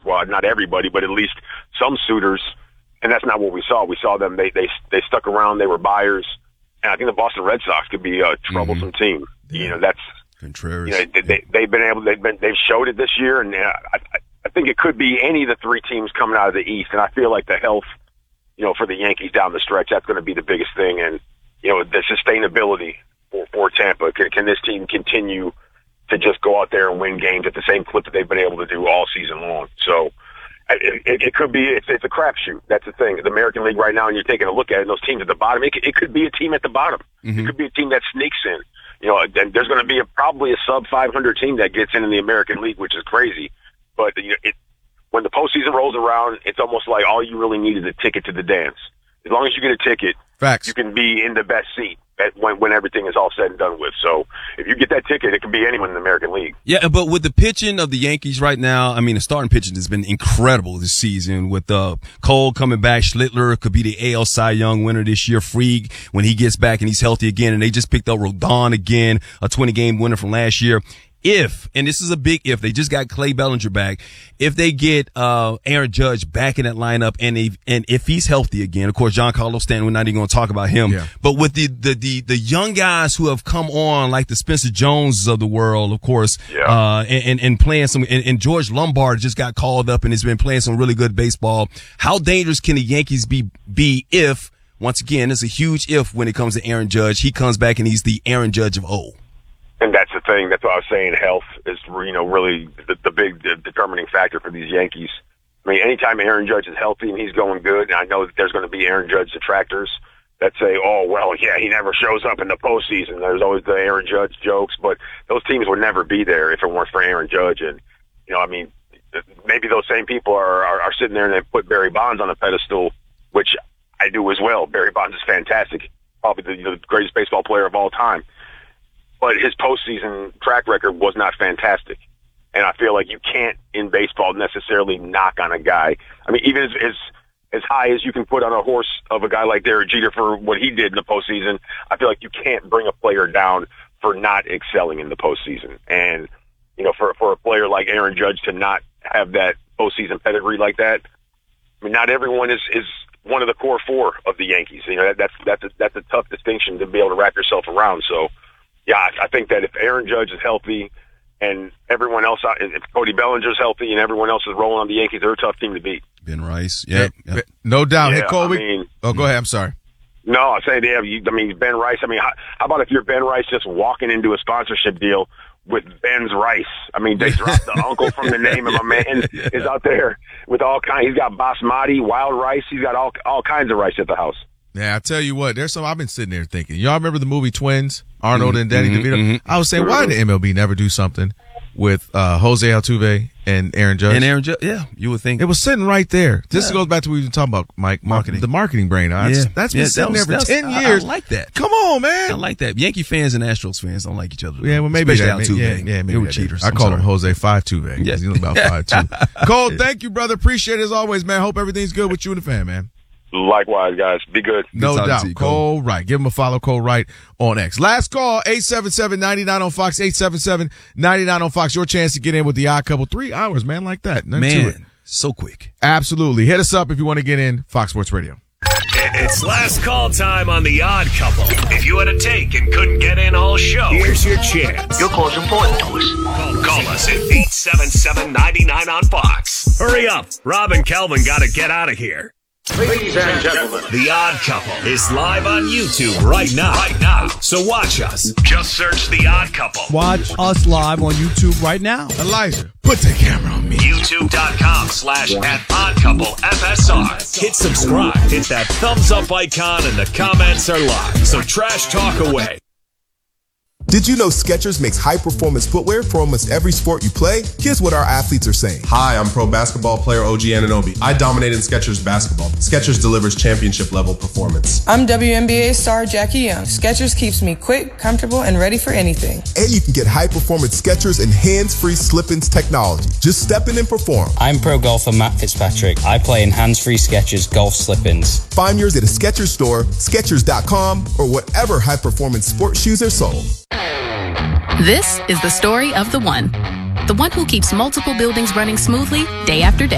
squad. Not everybody, but at least some suitors. And that's not what we saw. We saw them. They stuck around. They were buyers. And I think the Boston Red Sox could be a troublesome team. Yeah. You know, that's Contreras. You know, they've showed it this year, and I think it could be any of the three teams coming out of the East. And I feel like the health, you know, for the Yankees down the stretch, that's going to be the biggest thing. And you know, the sustainability for Tampa. Can this team continue to just go out there and win games at the same clip that they've been able to do all season long? So it could be, it's a crapshoot. That's the thing. The American League right now, and you're taking a look at it, and those teams at the bottom, it could be a team at the bottom. It could be a team that sneaks in. You know, there's going to be probably a sub 500 team that gets in the American League, which is crazy. But you know, when the postseason rolls around, it's almost like all you really need is a ticket to the dance. As long as you get a ticket, Facts. you can be in the best seat when everything is all said and done with. So if you get that ticket, it can be anyone in the American League. Yeah, but with the pitching of the Yankees right now, I mean, the starting pitching has been incredible this season with Cole coming back. Schlittler could be the AL Cy Young winner this year. Fried, when he gets back and he's healthy again, and they just picked up Rodon again, a 20-game winner from last year. If, and this is a big if, they just got Clay Bellinger back. If they get Aaron Judge back in that lineup, and if he's healthy again, of course, Giancarlo Stanton, we're not even going to talk about him. Yeah. But with the young guys who have come on, like the Spencer Joneses of the world, of course, and playing some, and George Lombard just got called up and has been playing some really good baseball. How dangerous can the Yankees be if, once again, it's a huge if when it comes to Aaron Judge, he comes back and he's the Aaron Judge of old? And that's the thing. That's what I was saying. Health is, you know, really the big determining factor for these Yankees. I mean, anytime Aaron Judge is healthy and he's going good, and I know that there's going to be Aaron Judge detractors that say, oh, well, yeah, he never shows up in the postseason. There's always the Aaron Judge jokes, but those teams would never be there if it weren't for Aaron Judge. And, you know, I mean, maybe those same people are sitting there and they put Barry Bonds on a pedestal, which I do as well. Barry Bonds is fantastic, probably the greatest baseball player of all time. But his postseason track record was not fantastic. And I feel like you can't, in baseball, necessarily knock on a guy. I mean, even as high as you can put on a horse of a guy like Derek Jeter for what he did in the postseason, I feel like you can't bring a player down for not excelling in the postseason. And, you know, for a player like Aaron Judge to not have that postseason pedigree like that, I mean, not everyone is one of the core four of the Yankees. You know, that's a tough distinction to be able to wrap yourself around. So, yeah, I think that if Aaron Judge is healthy and everyone else, if Cody Bellinger's healthy and everyone else is rolling on the Yankees, they're a tough team to beat. Ben Rice, yeah. No doubt. Yeah, hey, Colby. I mean, go ahead. I'm sorry. No, I say Ben Rice. I mean, how about if you're Ben Rice just walking into a sponsorship deal with Ben's Rice? I mean, they dropped the uncle from the name, and my man is out there with all kinds. He's got basmati, wild rice. He's got all kinds of rice at the house. Yeah, I tell you what, there's some I've been sitting there thinking. Y'all remember the movie Twins? Arnold and Danny DeVito? I was saying, why did MLB never do something with Jose Altuve and Aaron Judge? And Aaron Judge, yeah, you would think. It was sitting right there. This goes back to what we were talking about, Mike. Marketing. The marketing brain. That's been sitting there for 10 years. I like that. Come on, man. I like that. Yankee fans and Astros fans don't like each other. Yeah, well, maybe Especially that. Altuve. Yeah, maybe they were that. cheaters. I call him Jose 5'2", Yeah. He's about 5'2". Cole, thank you, brother. Appreciate it as always, man. Hope everything's good with you and the fan, man. Likewise, guys. Be good. No doubt. Cole Wright. Give him a follow, Cole Wright on X. Last call, 877-99 on Fox, 877-99 on Fox. Your chance to get in with the Odd Couple. 3 hours, man, like that. Nothing to it. So quick. Absolutely. Hit us up if you want to get in. Fox Sports Radio. It's last call time on The Odd Couple. If you had a take and couldn't get in all show, here's your chance. Your call's important to us. Call us at 877-99 on Fox. Hurry up. Rob and Kelvin got to get out of here. Ladies and gentlemen, The Odd Couple is live on YouTube right now. So watch us. Just search The Odd Couple. Watch us live on YouTube right now. Elijah, put the camera on me. YouTube.com/@oddcouplefsr. Hit subscribe. Hit that thumbs up icon and the comments are live. So trash talk away. Did you know Skechers makes high-performance footwear for almost every sport you play? Here's what our athletes are saying. Hi, I'm pro basketball player OG Anunoby. I dominate in Skechers basketball. Skechers delivers championship-level performance. I'm WNBA star Jackie Young. Skechers keeps me quick, comfortable, and ready for anything. And you can get high-performance Skechers and hands-free slip-ins technology. Just step in and perform. I'm pro golfer Matt Fitzpatrick. I play in hands-free Skechers golf slip-ins. Find yours at a Skechers store, Skechers.com, or whatever high-performance sports shoes are sold. This is the story of the one who keeps multiple buildings running smoothly day after day.